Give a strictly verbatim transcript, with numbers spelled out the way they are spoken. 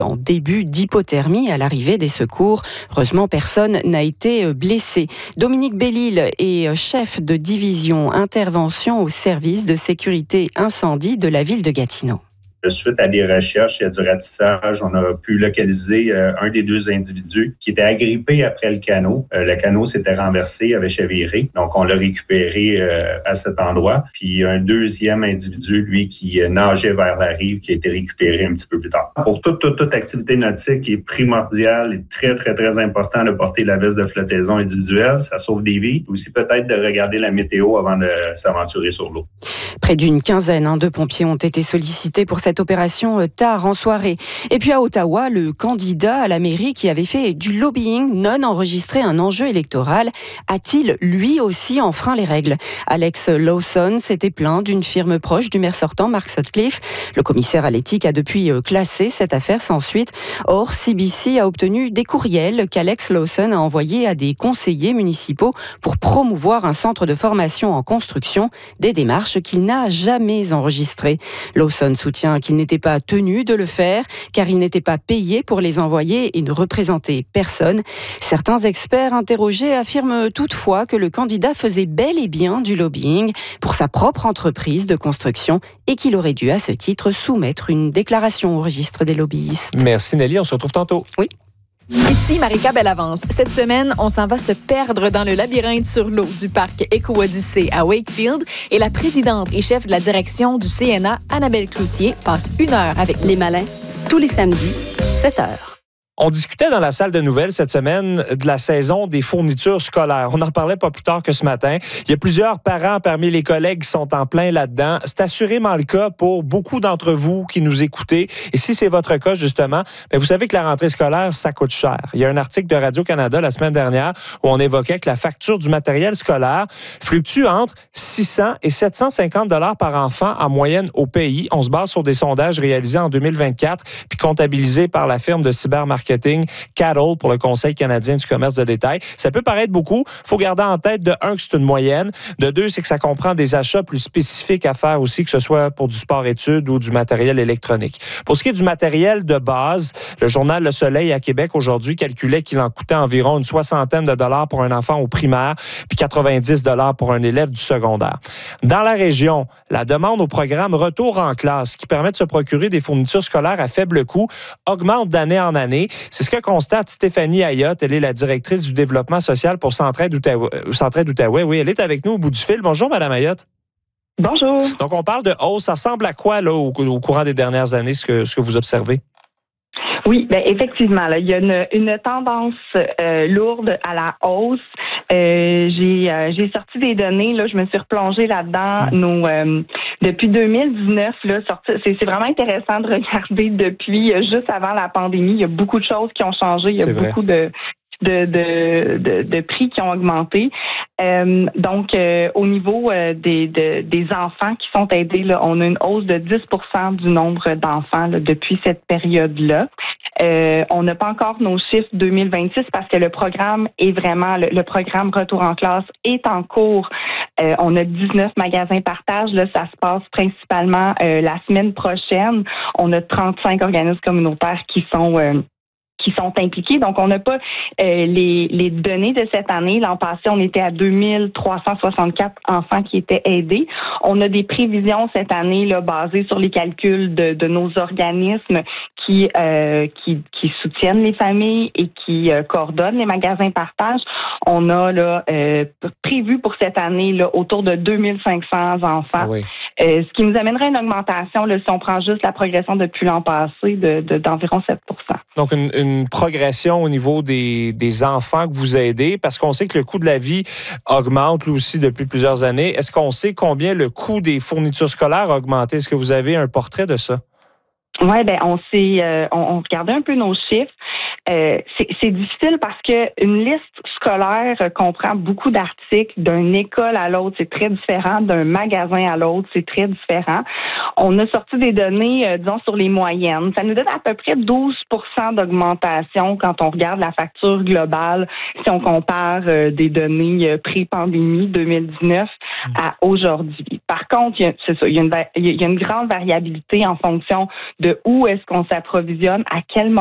en début d'hypothermie à l'arrivée des secours. Heureusement, personne n'a été blessé. Dominique Bellil est chef de division intervention au service de sécurité incendie de la ville de Gatineau. Suite à des recherches et à du ratissage, on a pu localiser euh, un des deux individus qui était agrippé après le canot. Euh, le canot s'était renversé, avait chaviré. Donc, on l'a récupéré euh, à cet endroit. Puis, un deuxième individu, lui, qui euh, nageait vers la rive, qui a été récupéré un petit peu plus tard. Pour toute, toute, toute activité nautique, il est primordial et très, très, très important de porter la veste de flottaison individuelle. Ça sauve des vies. Aussi, peut-être de regarder la météo avant de s'aventurer sur l'eau. Près d'une quinzaine hein, de pompiers ont été sollicités pour cette opération tard en soirée. Et puis à Ottawa, le candidat à la mairie qui avait fait du lobbying non enregistré un enjeu électoral a-t-il lui aussi enfreint les règles? Alex Lawson s'était plaint d'une firme proche du maire sortant, Mark Sutcliffe. Le commissaire à l'éthique a depuis classé cette affaire sans suite. Or, C B C a obtenu des courriels qu'Alex Lawson a envoyés à des conseillers municipaux pour promouvoir un centre de formation en construction, des démarches qu'il n'a jamais enregistrées. Lawson soutient qu'il n'était pas tenu de le faire car il n'était pas payé pour les envoyer et ne représentait personne. Certains experts interrogés affirment toutefois que le candidat faisait bel et bien du lobbying pour sa propre entreprise de construction et qu'il aurait dû à ce titre soumettre une déclaration au registre des lobbyistes. Merci Nelly, on se retrouve tantôt. Oui. Ici Marika Bellavance. Cette semaine, on s'en va se perdre dans le labyrinthe sur l'eau du parc Éco-Odyssée à Wakefield et la présidente et chef de la direction du C N A, Annabelle Cloutier, passe une heure avec les malins tous les samedis, sept heures. On discutait dans la salle de nouvelles cette semaine de la saison des fournitures scolaires. On en parlait pas plus tard que ce matin. Il y a plusieurs parents parmi les collègues qui sont en plein là-dedans. C'est assurément le cas pour beaucoup d'entre vous qui nous écoutez. Et si c'est votre cas, justement, bien, vous savez que la rentrée scolaire, ça coûte cher. Il y a un article de Radio-Canada la semaine dernière où on évoquait que la facture du matériel scolaire fluctue entre six cents et sept cent cinquante dollars par enfant en moyenne au pays. On se base sur des sondages réalisés en deux mille vingt-quatre puis comptabilisés par la firme de cybermarketing Cattle pour le Conseil canadien du commerce de détail. Ça peut paraître beaucoup. Il faut garder en tête, de un, que c'est une moyenne. De deux, c'est que ça comprend des achats plus spécifiques à faire aussi, que ce soit pour du sport-études ou du matériel électronique. Pour ce qui est du matériel de base, le journal Le Soleil à Québec aujourd'hui calculait qu'il en coûtait environ une soixantaine de dollars pour un enfant au primaire, puis quatre-vingt-dix dollars pour un élève du secondaire. Dans la région, la demande au programme Retour en classe, qui permet de se procurer des fournitures scolaires à faible coût, augmente d'année en année. C'est ce que constate Stéphanie Ayotte. Elle est la directrice du développement social pour Centraide Outaouais. Centraide Outaouais, oui, elle est avec nous au bout du fil. Bonjour, Madame Ayotte. Bonjour. Donc, on parle de hausse. Ça ressemble à quoi, là, au, au courant des dernières années, ce que, ce que vous observez? Oui, ben effectivement, là, il y a une, une tendance euh, lourde à la hausse. Euh, j'ai, euh, j'ai sorti des données, là, je me suis replongée là-dedans. Mmh. Nos, euh, depuis deux mille dix-neuf, là, sorti, c'est, c'est vraiment intéressant de regarder depuis, euh, juste avant la pandémie. Il y a beaucoup de choses qui ont changé. Il y a c'est beaucoup vrai. de De, de, de, de prix qui ont augmenté. Euh, donc, euh, au niveau euh, des, de, des enfants qui sont aidés, là, on a une hausse de dix pour cent du nombre d'enfants là, depuis cette période-là. Euh, on n'a pas encore nos chiffres deux mille vingt-six parce que le programme est vraiment, le, le programme Retour en classe est en cours. Euh, on a dix-neuf magasins partage. Là, ça se passe principalement euh, la semaine prochaine. On a trente-cinq organismes communautaires qui sont... Euh, qui sont impliqués. Donc, on n'a pas euh, les, les données de cette année. L'an passé, on était à deux mille trois cent soixante-quatre enfants qui étaient aidés. On a des prévisions cette année là, basées sur les calculs de, de nos organismes qui, euh, qui qui soutiennent les familles et qui euh, coordonnent les magasins partage. On a là euh, prévu pour cette année là, autour de deux mille cinq cents enfants. Ah oui. Euh, ce qui nous amènerait une augmentation, là, si on prend juste la progression depuis l'an passé, de, de, d'environ sept pour cent. Donc, une, une progression au niveau des, des enfants que vous aidez, parce qu'on sait que le coût de la vie augmente lui aussi depuis plusieurs années. Est-ce qu'on sait combien le coût des fournitures scolaires a augmenté? Est-ce que vous avez un portrait de ça? Oui, ben on s'est, euh, on, on regardait un peu nos chiffres. euh, c'est, c'est difficile parce que une liste scolaire comprend beaucoup d'articles. D'une école à l'autre, c'est très différent. D'un magasin à l'autre, c'est très différent. On a sorti des données, euh, disons, sur les moyennes. Ça nous donne à peu près douze pour cent d'augmentation quand on regarde la facture globale, si on compare euh, des données euh, pré-pandémie deux mille dix-neuf mmh. à aujourd'hui. Par contre, il y a, c'est ça, il y a une, il y a une grande variabilité en fonction de où est-ce qu'on s'approvisionne, à quel moment